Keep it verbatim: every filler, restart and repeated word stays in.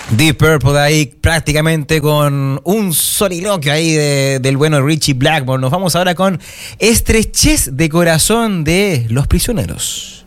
Deep Purple ahí prácticamente con un soliloquio ahí de, del bueno Ritchie Blackmore. Nos vamos ahora con Estrechez de Corazón de Los Prisioneros.